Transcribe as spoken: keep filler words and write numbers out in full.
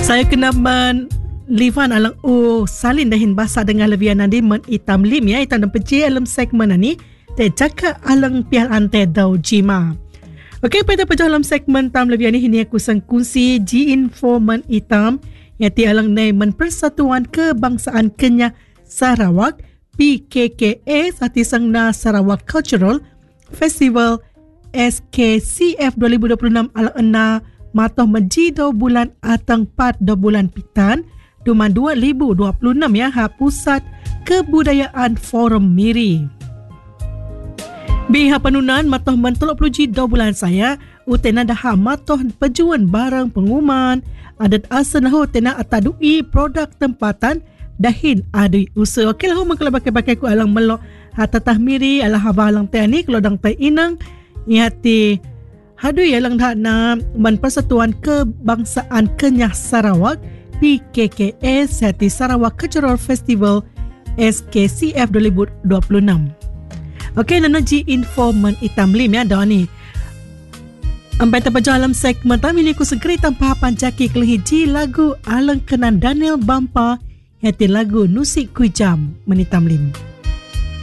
Saya kena men Livan alang u salin dahin bahasa dengan levian nanti men itam lim ya itam dan peci alam segmen ni te cakap alang pial ante dau jima. Okey, pada pejah alam segmen tam levian ni ini aku sang kunci G info men itam ya ti alang nei men Persatuan Kebangsaan Kenyah Sarawak P K K A sati sang na Sarawak Cultural Festival S K C F dua ribu dua puluh enam alang ena matoh menji do bulan atang pat do bulan pitan Duman dua ribu dua puluh enam ya ha Pusat Kebudayaan Forum Miri. Biha penunan matoh mentolok peluji do bulan saya utena dah matoh pejuan barang pengumuman adat asa nahu tena atadui produk tempatan dahin adui usaha. Okey lah kalau pakai-pakai ku alang melok ha tatah miri alah haba alang teh ni kalau dang tai inang ihati hadui alang dah na men Persatuan Kebangsaan Kenyah Sarawak P K K A sati Sarawak Cultural Festival S K C F dua ribu dua puluh enam. Okey, nana G info men itam lim ya dah ni. Ampai terpejah dalam segmen tam ini ku segeri tanpa pancaki kelehi G lagu alang kenan Daniel Bampa yaitu lagu Nusik Kujam men itam lim.